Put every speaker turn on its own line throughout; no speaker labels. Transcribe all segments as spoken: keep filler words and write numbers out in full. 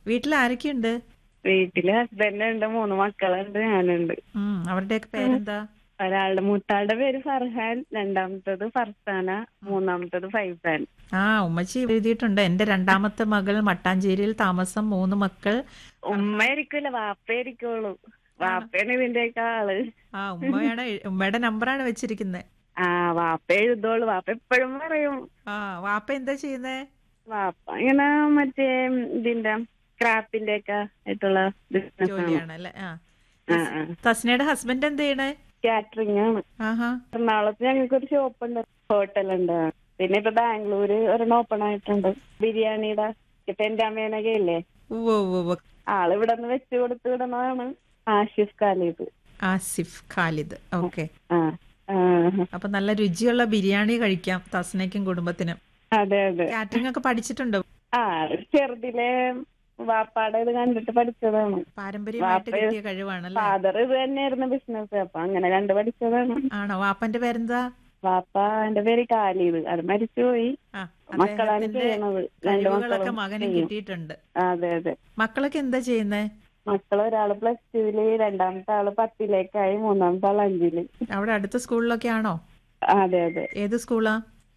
വീട്ടിൽ ആരൊക്കെയുണ്ട്?
വീട്ടില് ഹസ്ബൻഡുണ്ട്, മൂന്ന് മക്കളുണ്ട്, ഞാനുണ്ട്.
ഉം അവരുടെയൊക്കെ പേരെന്താ?
ഒരാളുടെ മൂത്താളുടെ പേര് ഫർഹാൻ, രണ്ടാമത്തത് ഫർസാന, മൂന്നാമത്തത് ഫൈസാൻ.
ആ ഉമ്മച്ചി എഴുതിയിട്ടുണ്ട്. എന്റെ രണ്ടാമത്തെ മകൾ മട്ടാഞ്ചേരിയിൽ താമസം, മൂന്ന് മക്കൾ.
ഉമ്മ ആയിരിക്കൂല, വാപ്പയായിരിക്കുള്ളൂ. വാപ്പയാണ് ഇതിന്റെയൊക്കെ ആള്.
ആ ഉമ്മയാണ് എഴു- ഉമ്മയുടെ നമ്പറാണ് വെച്ചിരിക്കുന്നത്.
ആ വാപ്പ എഴുതോളൂ. വാപ്പ എപ്പോഴും പറയും.
ആ വാപ്പ എന്താ ചെയ്യുന്നേ?
വാപ്പ ഇങ്ങനെ മറ്റേ ഇതിന്റെ ക്രാഫ്റ്റിന്റെ ഒക്കെ ആയിട്ടുള്ള ബിസിനസ് ആണ്.
ജോലിയാണല്ലേ. ആ
ആ ആ
തസ്നയുടെ ഹസ്ബൻഡ് എന്ത് ചെയ്യണേ?
കാറ്ററിംഗ് ആണ്.
ആഹാ.
എറണാകുളത്ത് ഞങ്ങൾക്ക് ഒരു ഷോപ്പ് ഉണ്ട്, ഹോട്ടലുണ്ട്. പിന്നെ ഇപ്പൊ ബാംഗ്ലൂര് ഒരെണ്ണം ഓപ്പൺ ആയിട്ടുണ്ട്, ബിരിയാണിയുടെ. ഇപ്പൊ എന്റെ അമ്മേനൊക്കെ ഇല്ലേ,
ഉവ്വ് ഉവ്വ് ഉവ്വ്.
ആള് ഇവിടെ നിന്ന് വെച്ച് കൊടുത്ത് വിടണതാണ്. ആഷിഫ് ഖാലിദ്.
ആസിഫ് ഖാലിദ്. ഓക്കെ.
ആ ആ
അപ്പൊ നല്ല രുചിയുള്ള ബിരിയാണി കഴിക്കാം തസ്നയ്ക്കും കുടുംബത്തിനും.
അതെ അതെ.
കാറ്ററിംഗ് ഒക്കെ പഠിച്ചിട്ടുണ്ടോ?
ആ ചെറുതിലെ വാപ്പാടെ ഇത് കണ്ടിട്ട് പഠിച്ചതാണ്.
പാരമ്പര്യമായിട്ട് കിട്ടിയ കഴിവാണല്ലേ?
ഫാദർ ഇത് തന്നെയായിരുന്നു ബിസിനസ്, അപ്പൊ അങ്ങനെ കണ്ടു പഠിച്ചതാണ്.
ആണോ? വാപ്പന്റെ പേരെന്താ?
വാപ്പ എന്റെ പേര് ഖാലിദ്, അത് മരിച്ചുപോയി.
ആ
മക്കളാണ്
അദ്ദേഹത്തിന്റെ
ചെയ്യണത്, രണ്ട്
കഴിവുകളൊക്കെ
മക്കളും
മകനും
ചെയ്യും.
കിട്ടിയിട്ടുണ്ട്.
അതെ അതെ.
മക്കളൊക്കെ എന്താ ചെയ്യുന്നേ?
മക്കൾ ഒരാള് പ്ലസ് ടുവില്, രണ്ടാമത്തെ ആള് പത്തിലേക്കായി, മൂന്നാമത്തെ ആള് അഞ്ചില്.
അവിടെ അടുത്ത സ്കൂളിലൊക്കെ ആണോ?
അതെ അതെ.
ഏത് സ്കൂളാ?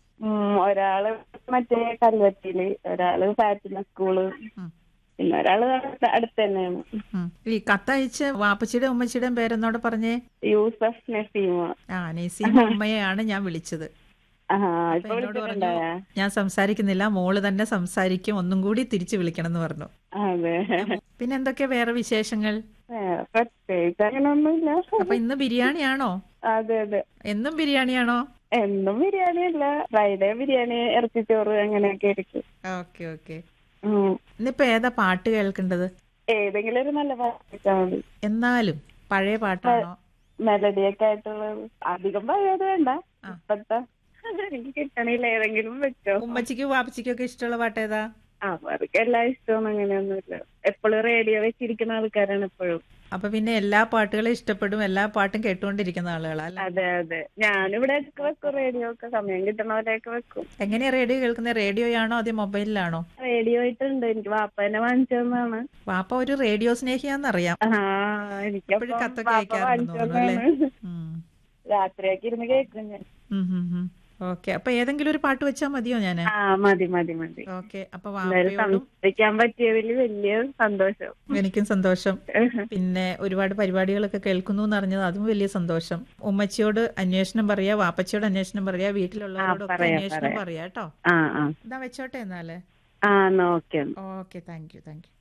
ഉം ഒരാള് മറ്റേ കൽവത്തില്, ഒരാള് ഫാറ്റിമ സ്കൂള്,
ഉം.
പിന്നെ ഒരാള് അടുത്ത- അടുത്ത് തന്നെയാണ്.
ഉം. ഈ കത്തയച്ച് വാപ്പച്ചിയുടെ ഉമ്മച്ചിയുടെയും പേരെന്നോട് പറഞ്ഞേ.
യൂസഫ് നസീമ.
ആ നസീമ ഉമ്മയെയാണ് ഞാൻ വിളിച്ചത്.
ആ
അപ്പൊ
ഇപ്പൊ
എന്നോട് പറഞ്ഞു
വിളിച്ചിട്ടുണ്ടായ?
ഞാൻ സംസാരിക്കുന്നില്ല, മോള് തന്നെ സംസാരിക്കും, ഒന്നും കൂടി തിരിച്ചു വിളിക്കണം എന്ന് പറഞ്ഞു.
അതെ.
പിന്നെ എന്തൊക്കെയാ വേറെ വിശേഷങ്ങൾ?
വേറെ പ്രത്യേകിച്ച് അങ്ങനൊന്നുമില്ല.
അപ്പൊ ഇന്ന് ബിരിയാണിയാണോ?
അതെ അതെ.
എന്നും ബിരിയാണിയാണോ?
എന്നും ബിരിയാണി അല്ല, ഫ്രൈഡേ ബിരിയാണി, ഇറച്ചിച്ചോറ് അങ്ങനെയൊക്കെ ആയിരിക്കും.
Okay okay.
ഉം.
ഇന്നിപ്പോ ഏതാ പാട്ട് കേൾക്കേണ്ടത്?
ഏതെങ്കിലും ഒരു നല്ല പാട്ട് വെച്ചാൽ മതി.
എന്നാലും പഴയ പാട്ടാണോ?
മെലഡിയൊക്കെ ആയിട്ടുള്ളത്. അധികം പഴയത് വേണ്ട,
ആ.
ഇപ്പത്തെ എനിക്ക് കിട്ടണില്ല, ഏതെങ്കിലും വെച്ചോ.
ഉമ്മച്ചിക്കും വാപ്പച്ചിക്കും ഒക്കെ ഇഷ്ടമുള്ള പാട്ട് ഏതാ?
അവർക്ക് എല്ലാം ഇഷ്ടമൊന്നും അങ്ങനെയൊന്നുമില്ല. എപ്പോഴും റേഡിയോ വെച്ചിരിക്കുന്ന ആൾക്കാരാണ് എപ്പോഴും.
അപ്പൊ പിന്നെ എല്ലാ പാട്ടുകളും ഇഷ്ടപ്പെടും, എല്ലാ പാട്ടും കേട്ടുകൊണ്ടിരിക്കുന്ന ആളുകളാ അല്ലെ?
അതെ അതെ. ഞാനിവിടെ ഒക്കെ വെക്കും, റേഡിയോ ഒക്കെ സമയം കിട്ടണവരെയൊക്കെ വെക്കും.
എങ്ങനെയാ റേഡിയോ കേൾക്കുന്നത്? റേഡിയോയാണോ അതോ മൊബൈലിലാണോ?
റേഡിയോ ആയിട്ടുണ്ട്, എനിക്ക് വാപ്പ തന്നെ വാങ്ങിച്ചു തന്നാണ്.
വാപ്പ ഒരു റേഡിയോ സ്നേഹിയാന്നറിയാം.
ആ
എപ്പോഴും
എനിക്കപ്പം
കത്തൊക്കെ
വാപ്പ
അയക്കാറുണ്ടെന്ന്
വാങ്ങിച്ചു
തോന്നുന്നു അല്ലേ?
തന്നാണ്. രാത്രിയൊക്കെ ഇരുന്ന് കേൾക്കും ഞാൻ.
ഓക്കെ. അപ്പൊ ഏതെങ്കിലും ഒരു പാട്ട് വെച്ചാ മതിയോ ഞാന്?
ആ മതി മതി മതി.
ഓക്കെ. അപ്പൊ
എന്തായാലും
വാപ്പയോടും
സംസാരിക്കാൻ പറ്റിയതിൽ വലിയ സന്തോഷം.
എനിക്കും സന്തോഷം. പിന്നെ ഒരുപാട് പരിപാടികളൊക്കെ കേൾക്കുന്നു എന്ന് അറിഞ്ഞത് അതും വലിയ സന്തോഷം. ഉമ്മച്ചിയോട് അന്വേഷണം പറയാ, വാപ്പച്ചിയോട് അന്വേഷണം പറയാ,
ആ
വീട്ടിലുള്ളവരോടൊക്കെ
പറയാ
അന്വേഷണം
പറയാ.
പറയാ കേട്ടോ.
ആ ആ
എന്നാ വെച്ചോട്ടെ എന്നാല്.
ആ എന്നാ okay.
Okay. Thank you thank you.